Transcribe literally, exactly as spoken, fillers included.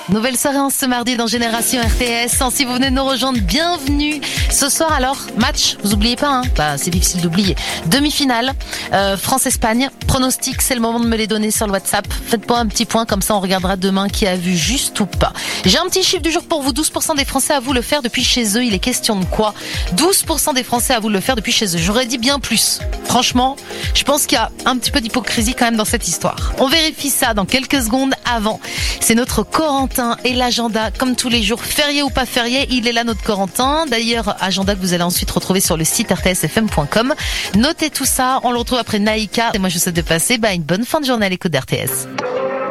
Nouvelle soirée en ce mardi dans Génération R T S. Si vous venez de nous rejoindre, bienvenue. Ce soir alors, match, vous oubliez pas, hein bah, c'est difficile d'oublier. Demi-finale, euh, France-Espagne. Pronostic, c'est le moment de me les donner sur le WhatsApp. Faites-moi un petit point, comme ça on regardera demain qui a vu juste ou pas. J'ai un petit chiffre du jour pour vous. douze pour cent des Français avouent le faire depuis chez eux. Il est question de quoi? douze pour cent des Français avouent le faire depuis chez eux. J'aurais dit bien plus. Franchement, je pense qu'il y a un petit peu d'hypocrisie quand même dans cette histoire. On vérifie ça dans quelques secondes. Avant, c'est notre Corentin et l'agenda, comme tous les jours, férié ou pas férié, il est là notre Corentin. D'ailleurs, agenda que vous allez ensuite retrouver sur le site r t s f m point com. Notez tout ça, on le retrouve après Naïka. Et moi, je vous souhaite de passer bah, une bonne fin de journée à l'écoute d'R T S.